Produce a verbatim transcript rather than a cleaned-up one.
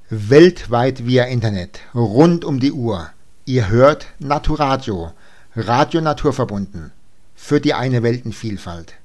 Weltweit via Internet, rund um die Uhr. Ihr hört Naturadio, Radio Naturverbunden, für die eine Weltenvielfalt.